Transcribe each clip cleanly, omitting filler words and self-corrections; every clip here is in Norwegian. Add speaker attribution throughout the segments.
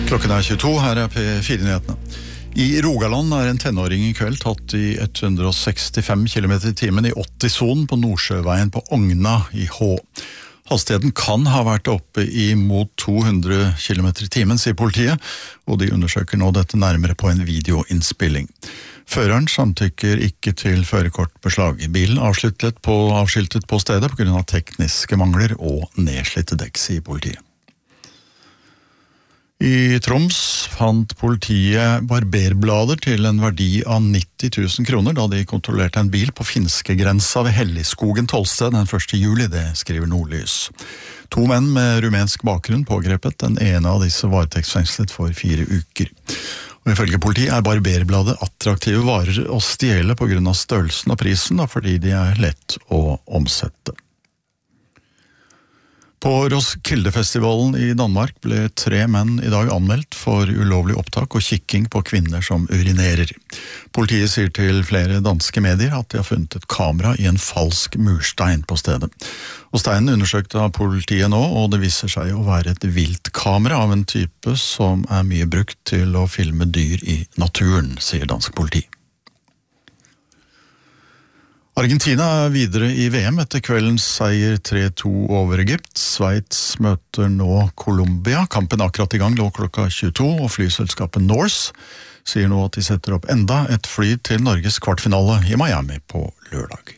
Speaker 1: Klokken 22, her P4-nyhetene. I Rogaland en tenåring I kveld tatt I 165 km I timen I 80-zonen på Nordsjøveien på Ogna I Hå. Hastigheten kan ha vært oppe I mot 200 km I timen, sier politiet, og de undersøker nå dette nærmere på en videoinnspilling. Føreren samtykker ikke til førerkortbeslag. Bilen avskiltet på stedet på grunn av tekniske mangler og nedslitte dekk, sier politiet. I Troms fant politiet barberblader til en verdi av 90 000 kroner da de kontrollerte en bil på finskegrensa ved Helligskogen Tolsted den 1. juli, det skriver Nordlys. 2 menn med rumensk bakgrunn pågrepet, den ene av disse varetektsfengslet for 4 uker. Og ifølge politiet barberbladet attraktive varer å stjele på grunn av størrelsen og prisen, og fordi de lett å omsette. På Roskildefestivalen I Danmark ble 3 menn I dag anmeldt for ulovlig opptak og kikking på kvinner som urinerer. Politiet sier til flere danske medier at de har funnet et kamera I en falsk murstein på stedet. Og steinen undersøkt av politiet nå, og det viser seg å være et viltkamera av en type som mye brukt til å filme dyr I naturen, sier dansk politi. Argentina videre I VM etter kveldens seier 3-2 over Egypt. Sveits møter nå Colombia. Kampen akkurat I gang lå klokka 22, og flyselskapet Norse sier nå at de setter opp enda et fly til Norges kvartfinale I Miami på lørdag.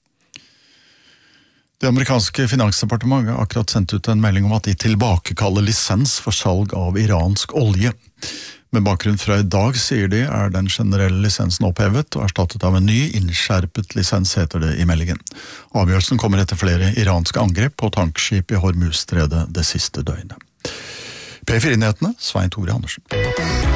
Speaker 1: Det amerikanske finansdepartementet har akkurat sendt ut en melding om at de tilbakekaller lisens for salg av iransk olje. Med bakgrunn fra I dag, sier de, den generelle lisensen opphevet og erstattet av en ny innskjerpet lisens, heter det I meldingen. Avgjørelsen kommer etter flere iranske angrep på tankskip I Hormuzstredet det siste døgnet. P4-nyhetene, Svein Tore Andersen.